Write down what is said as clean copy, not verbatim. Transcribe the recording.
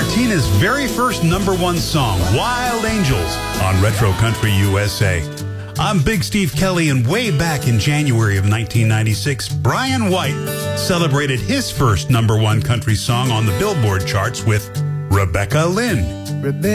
Martina's very first #1 song, Wild Angels, on Retro Country USA. I'm Big Steve Kelly, and way back in January of 1996, Brian White celebrated his first #1 country song on the Billboard charts with Rebecca Lynn.